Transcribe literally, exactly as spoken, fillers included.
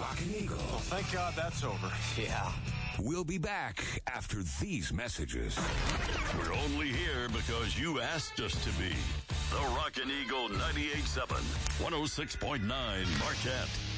Rockin' Eagle. Well, thank God that's over. Yeah. We'll be back after these messages. We're only here because you asked us to be. The Rockin' Eagle ninety-eight point seven, one oh six point nine Marquette.